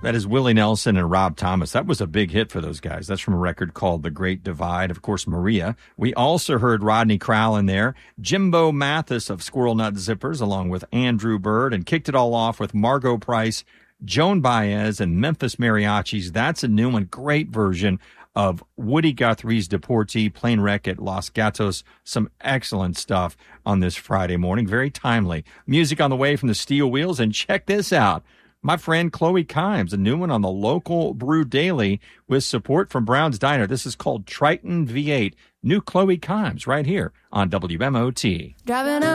That is Willie Nelson and Rob Thomas. That was a big hit for those guys. That's from a record called The Great Divide. Of course, Maria. We also heard Rodney Crowell in there. Jimbo Mathis of Squirrel Nut Zippers, along with Andrew Bird, and kicked it all off with Margot Price, Joan Baez, and Memphis Mariachis. That's a new one. Great version of Woody Guthrie's Deportee, Plane Wreck at Los Gatos. Some excellent stuff on this Friday morning. Very timely. Music on the way from the Steel Wheels. And check this out. My friend Chloe Kimes, a new one on the Local Brew Daily with support from Brown's Diner. This is called Triton V8. New Chloe Kimes right here on WMOT. Driving